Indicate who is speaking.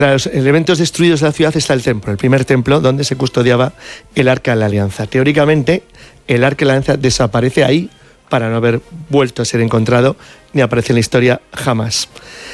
Speaker 1: Entre los elementos destruidos de la ciudad está el templo, el primer templo donde se custodiaba el Arca de la Alianza. Teóricamente, el Arca de la Alianza desaparece ahí para no haber vuelto a ser encontrado ni aparece en la historia jamás.